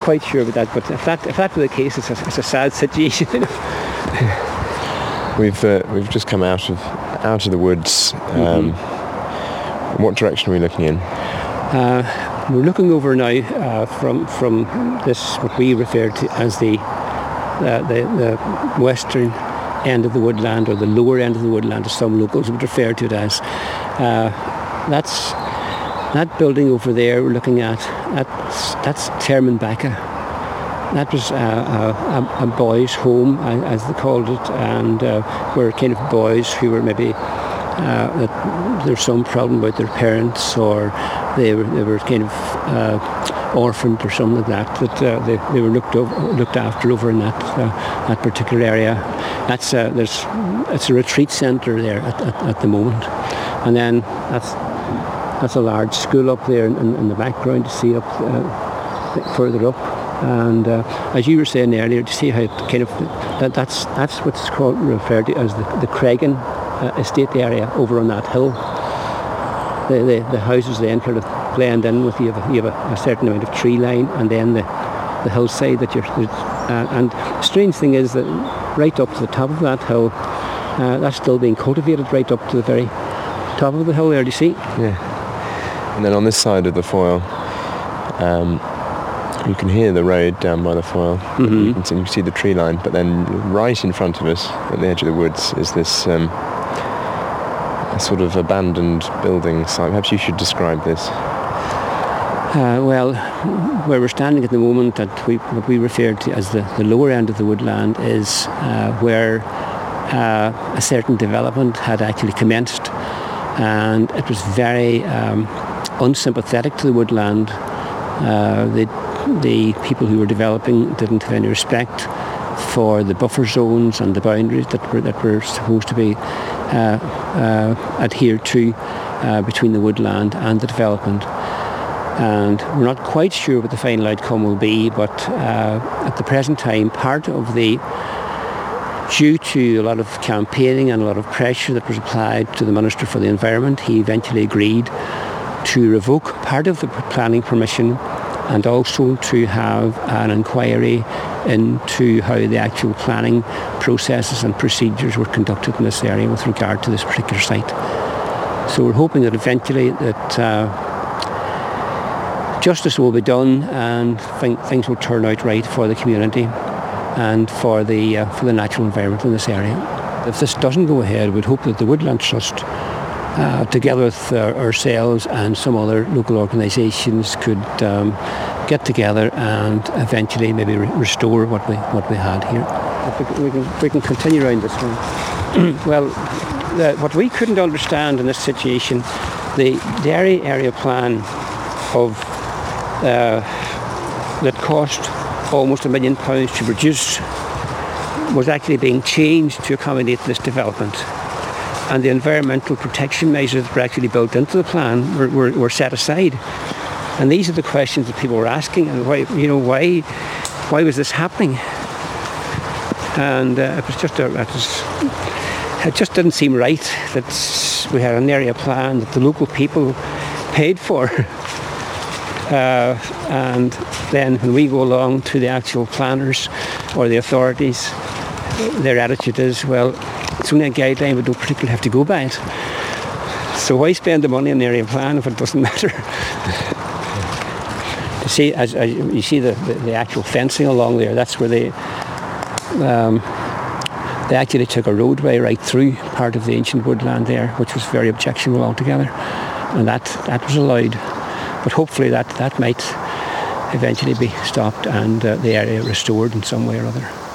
quite sure about that, but if that were the case, it's a sad situation. We've just come out of the woods. What direction are we looking in? We're looking over now from this, what we refer to as the western end of the woodland, or the lower end of the woodland, as some locals would refer to it as. That building over there we're looking at, that's Termanbacca. That was a boys' home, as they called it, and were kind of boys who were maybe there's some problem with their parents, or they were kind of orphaned or something like that. They were looked after over in that particular area. It's a retreat centre there at the moment, and then that's a large school up there in the background to see up further up. And as you were saying earlier, to see how kind of that's what's referred to as the Craigan estate area over on that hill. The houses then kind of blend in with you have a certain amount of tree line, and then the hillside that and the strange thing is that right up to the top of that hill, that's still being cultivated right up to the very top of the hill there. Do you see? Yeah. And then on this side of the foyle, you can hear the road down by the foyle. Mm-hmm. You can see the tree line, but then right in front of us, at the edge of the woods, is this a sort of abandoned building site. Perhaps you should describe this. Well, where we're standing at the moment, what we refer to as the lower end of the woodland, is where a certain development had actually commenced, and it was very unsympathetic to the woodland. The people who were developing didn't have any respect for the buffer zones and the boundaries that were supposed to be adhered to between the woodland and the development. And we're not quite sure what the final outcome will be, but at the present time, due to a lot of campaigning and a lot of pressure that was applied to the Minister for the Environment, he eventually agreed to revoke part of the planning permission, and also to have an inquiry into how the actual planning processes and procedures were conducted in this area with regard to this particular site. So we're hoping that eventually that justice will be done, and things will turn out right for the community and for the natural environment in this area. If this doesn't go ahead, we'd hope that the Woodland Trust, together with ourselves and some other local organisations, could get together and eventually maybe restore what we had here. We can continue around this one. Well, what we couldn't understand in this situation, the Derry area plan that cost almost £1 million to produce was actually being changed to accommodate this development. And the environmental protection measures that were actually built into the plan were set aside. And these are the questions that people were asking, and why was this happening? And it just didn't seem right that we had an area plan that the local people paid for. And then when we go along to the actual planners or the authorities, their attitude is, well, it's only a guideline, we don't particularly have to go by it. So why spend the money on the area plan if it doesn't matter? You see, you see the actual fencing along there, that's where they actually took a roadway right through part of the ancient woodland there, which was very objectionable altogether. And that was allowed. But hopefully that might eventually be stopped and the area restored in some way or other.